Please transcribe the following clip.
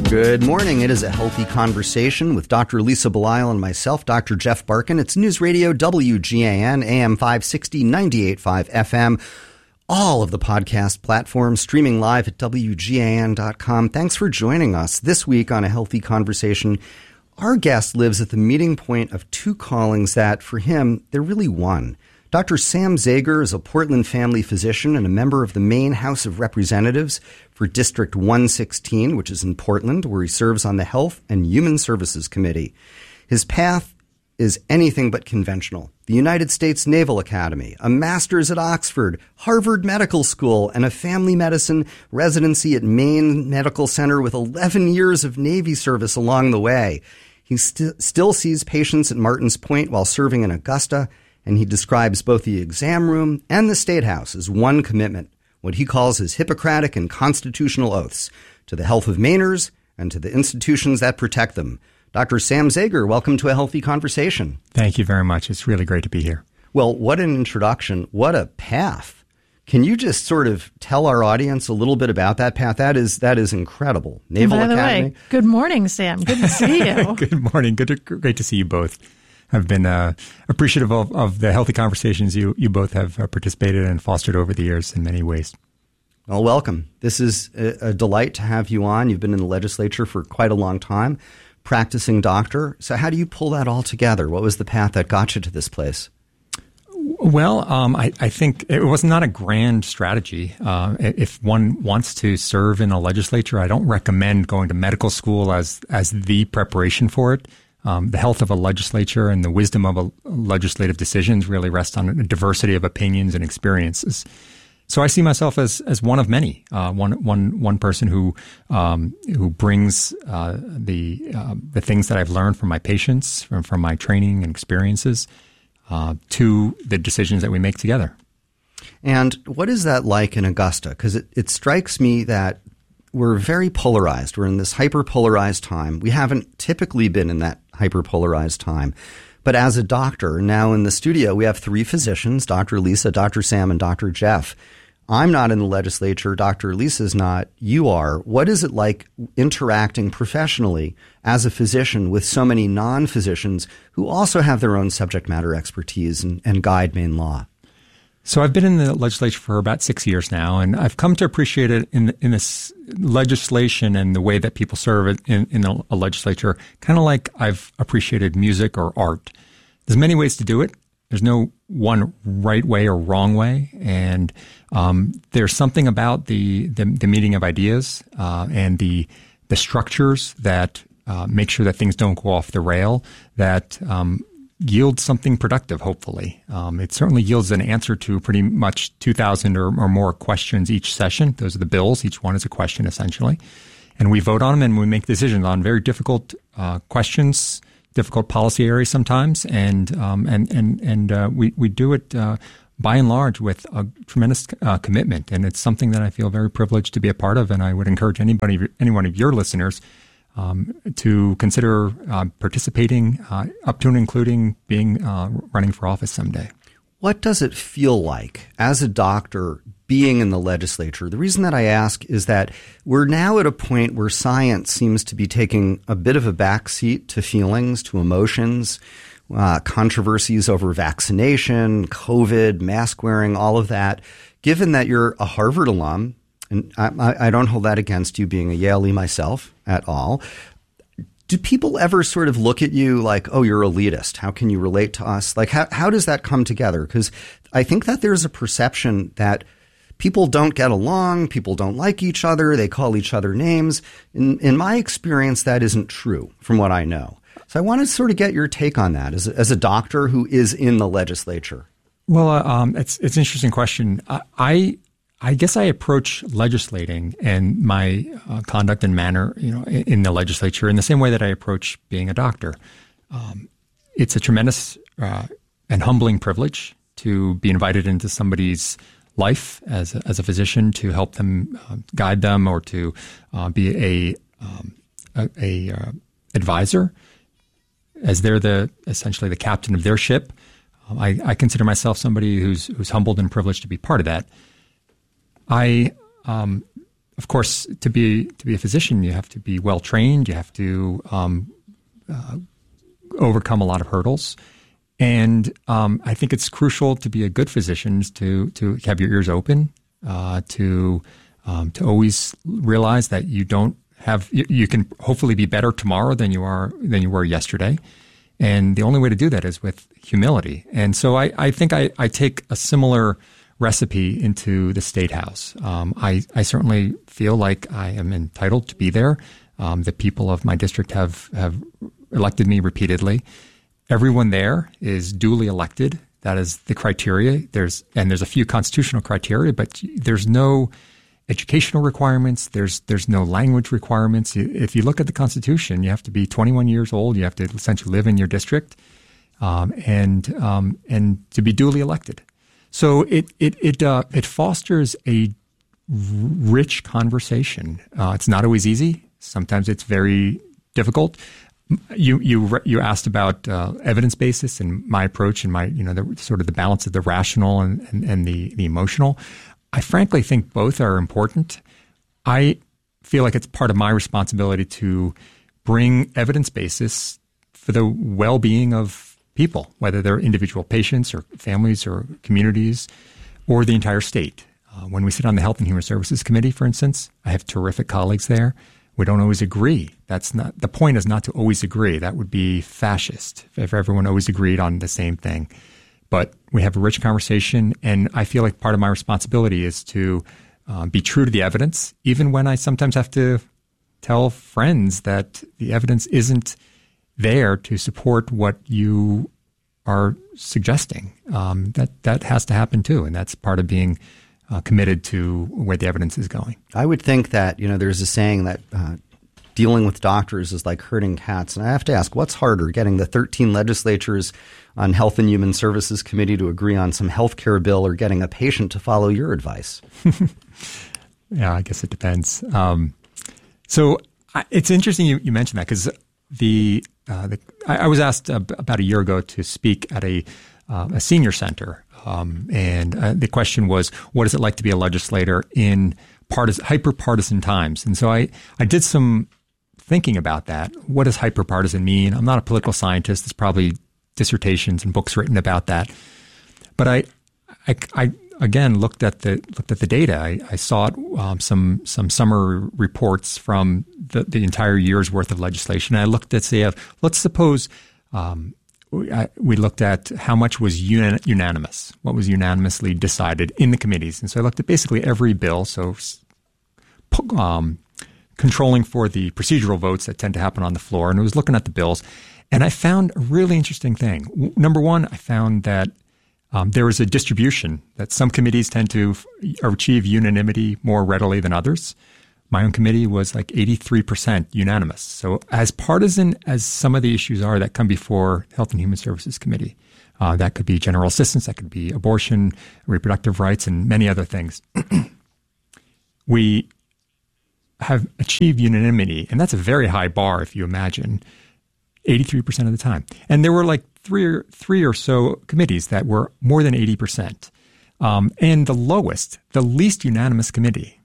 Good morning. It is a healthy conversation with Dr. Lisa Belisle and myself, Dr. Jeff Barkin. It's News Radio WGAN, AM 560, 98.5 FM. All of the podcast platforms, streaming live at WGAN.com. Thanks for joining us this week on A Healthy Conversation. Our guest lives at the meeting point of two callings that, for him, they're really one. Dr. Sam Zager is a Portland family physician and a member of the Maine House of Representatives for District 116, which is in Portland, where he serves on the Health and Human Services Committee. His path is anything but conventional. The United States Naval Academy, a master's at Oxford, Harvard Medical School, and a family medicine residency at Maine Medical Center with 11 years of Navy service along the way. He still sees patients at Martins Point while serving in Augusta, and he describes both the exam room and the State House as one commitment, what he calls his Hippocratic and constitutional oaths, to the health of Mainers and to the institutions that protect them. Dr. Sam Zager, welcome to A Healthy Conversation. Thank you very much. It's really great to be here. Well, what an introduction. What a path. Can you just sort of tell our audience a little bit about that path? That is incredible. Naval Academy. By the way, good morning, Sam. Good to see you. Good morning. Great to see you both. I've been appreciative of the healthy conversations you both have participated and fostered over the years in many ways. Well, welcome. This is a delight to have you on. You've been in the legislature for quite a long time, practicing doctor. So how do you pull that all together? What was the path that got you to this place? Well, I think it was not a grand strategy. If one wants to serve in a legislature, I don't recommend going to medical school as the preparation for it. The health of a legislature and the wisdom of a legislative decisions really rest on a diversity of opinions and experiences. So I see myself as one of many, one person who brings the things that I've learned from my patients, from my training and experiences, to the decisions that we make together. And what is that like in Augusta? Because it strikes me that we're very polarized. We're in this hyper-polarized time. We haven't typically been in that hyper-polarized time. But as a doctor, now in the studio, we have three physicians, Dr. Lisa, Dr. Sam, and Dr. Jeff. I'm not in the legislature. Dr. Lisa's not. You are. What is it like interacting professionally as a physician with so many non-physicians who also have their own subject matter expertise and guide Maine law? So I've been in the legislature for about 6 years now, and I've come to appreciate it in this legislation and the way that people serve in a legislature, kind of like I've appreciated music or art. There's many ways to do it. There's no one right way or wrong way, and there's something about the meeting of ideas and the structures that make sure that things don't go off the rail, that yield something productive, hopefully. It certainly yields an answer to pretty much 2,000 or more questions each session. Those are the bills. Each one is a question, essentially. And we vote on them and we make decisions on very difficult questions, difficult policy areas sometimes. And we do it by and large with a tremendous commitment. And it's something that I feel very privileged to be a part of. And I would encourage any one of your listeners to consider participating, up to and including being running for office someday. What does it feel like as a doctor being in the legislature? The reason that I ask is that we're now at a point where science seems to be taking a bit of a backseat to feelings, to emotions, controversies over vaccination, COVID, mask wearing, all of that. Given that you're a Harvard alum, and I don't hold that against you being a Yalee myself at all. Do people ever sort of look at you like, oh, you're elitist? How can you relate to us? Like, how does that come together? Because I think that there's a perception that people don't get along, people don't like each other, they call each other names. In my experience, that isn't true from what I know. So I want to sort of get your take on that as a doctor who is in the legislature. Well, it's an interesting question. I guess I approach legislating and my conduct and manner, in the legislature in the same way that I approach being a doctor. It's a tremendous and humbling privilege to be invited into somebody's life as a physician to help them, guide them, or to be a advisor, as they're essentially the captain of their ship. I consider myself somebody who's humbled and privileged to be part of that. I of course, to be a physician, you have to be well trained. You have to overcome a lot of hurdles, and I think it's crucial to be a good physician to have your ears open, to always realize that you don't have you can hopefully be better tomorrow than you were yesterday, and the only way to do that is with humility. And so I think I take a similar recipe into the State House. I certainly feel like I am entitled to be there. The people of my district have elected me repeatedly. Everyone there is duly elected. That is the criteria. There's a few constitutional criteria, but there's no educational requirements. There's no language requirements. If you look at the Constitution, you have to be 21 years old. You have to essentially live in your district, and to be duly elected. So it fosters a rich conversation. It's not always easy. Sometimes it's very difficult. You asked about evidence basis and my approach and my the sort of the balance of the rational and the emotional. I frankly think both are important. I feel like it's part of my responsibility to bring evidence basis for the well-being of people, whether they're individual patients or families or communities or the entire state. When we sit on the Health and Human Services Committee, for instance, I have terrific colleagues there. We don't always agree. That's not the point. Is not to always agree. That would be fascist if everyone always agreed on the same thing. But we have a rich conversation, and I feel like part of my responsibility is to be true to the evidence, even when I sometimes have to tell friends that the evidence isn't there to support what you are suggesting. That has to happen too, and that's part of being committed to where the evidence is going. I would think that, there's a saying that dealing with doctors is like herding cats. And I have to ask, what's harder, getting the 13 legislatures on Health and Human Services Committee to agree on some health care bill or getting a patient to follow your advice? Yeah, I guess it depends. So it's interesting you mentioned that because I was asked about a year ago to speak at a senior center. And the question was, what is it like to be a legislator in hyper-partisan times? And so I did some thinking about that. What does hyper-partisan mean? I'm not a political scientist. There's probably dissertations and books written about that. But I again looked at the data. I sought some summer reports from the entire year's worth of legislation. I looked at, let's suppose we looked at how much was unanimous, what was unanimously decided in the committees. And so I looked at basically every bill, so controlling for the procedural votes that tend to happen on the floor, and I was looking at the bills. And I found a really interesting thing. Number one, I found that there is a distribution that some committees tend to achieve unanimity more readily than others. My own committee was like 83% unanimous. So as partisan as some of the issues are that come before Health and Human Services Committee, that could be general assistance, that could be abortion, reproductive rights, and many other things. We have achieved unanimity, and that's a very high bar if you imagine, 83% of the time. And there were like three or so committees that were more than 80%. And the least unanimous committee